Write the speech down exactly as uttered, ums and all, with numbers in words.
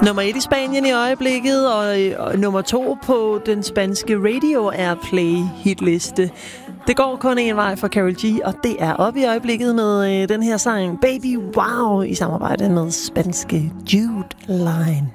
Nummer et i Spanien i øjeblikket, og, og nummer to på den spanske Radio Airplay hitliste. Det går kun en vej for Karol G, og det er op i øjeblikket med øh, den her sang Baby Wow i samarbejde med spanske Jude Line.